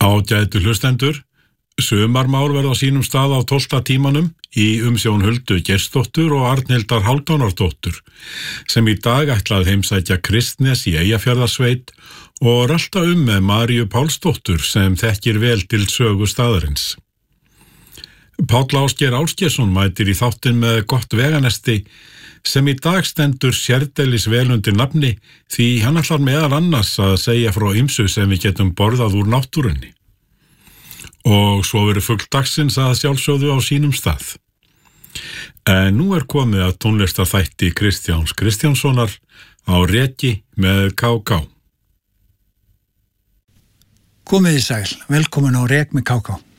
Ágætu hlustendur, sumarmál verða á sínum stað á 12. tímanum í umsjón Huldu Geirsdóttur og Arnhildar Hálfdánardóttur, sem í dag ætlaði heimsækja Kristnes í Eyjafjarðarsveit og rölta með Maríu Pálsdóttur sem þekkir vel til sögu staðarins. Páll Ásgeir Ásgeirsson mætir í þáttinn með gott veganesti sem í dag stendur sérdeilis vel undir nafni því hann ætlar meðal annars að segja frá ýmsu sem við getum borðað úr náttúrunni. Og svo verður fugl dagsins að sjálfsögðu á sínum stað. En nú komið að tónlistarþætti Kristjáns Kristjánssonar á Reki með KK. Komið í sæl, velkomin á Rek með KK.